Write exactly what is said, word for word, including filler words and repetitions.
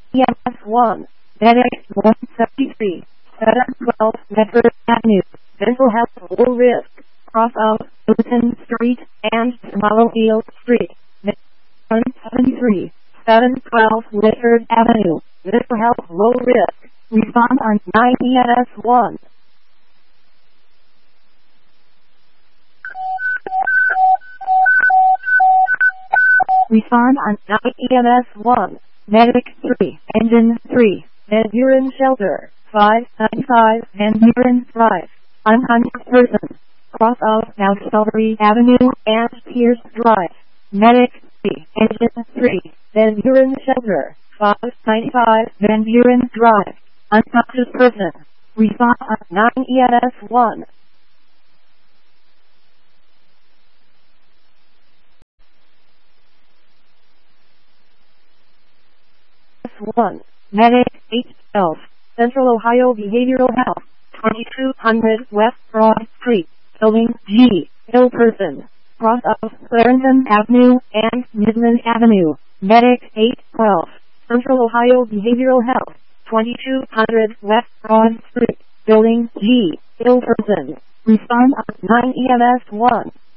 E M S one, Medic one seventy-three, seven twelve Medford Avenue, Mental Health Low Risk, cross of Newton Street and Mallowfield Street, one seventy-three, seven twelve Medford Avenue, Mental Health Low Risk, respond on nine E M S one. Respond on nine E M S one, Medic three, Engine three, Van Buren Shelter, five ninety-five Van Buren Drive, unconscious person, cross of Montgomery Avenue and Pierce Drive, Medic three, Engine three, Van Buren Shelter, five ninety-five Van Buren Drive, unconscious person, respond on nine E M S one. one, Medic eight twelve, Central Ohio Behavioral Health, twenty-two hundred West Broad Street, Building G, ill person, cross of Clarendon Avenue and Midland Avenue, Medic eight twelve, Central Ohio Behavioral Health, twenty-two hundred West Broad Street, Building G, ill person, respond on nine E M S one.